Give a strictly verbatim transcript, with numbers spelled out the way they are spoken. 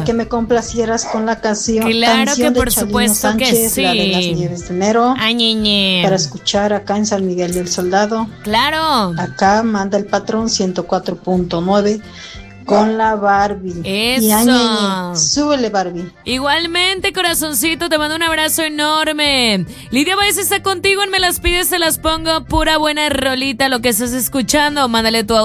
que me complacieras con la canción. Claro canción que por de Chalino supuesto Sánchez, que sí. La de las nieves de enero. Ay, ñeñe. Para escuchar acá en San Miguel del Soldado. Claro. Acá manda el patrón ciento cuatro punto nueve con la Barbie. Eso. Y añeñe, súbele, Barbie. Igualmente, corazoncito, te mando un abrazo enorme. Lidia Baez está contigo en Me las pides, se las pongo. Pura buena rolita lo que estás escuchando. Mándale tu audio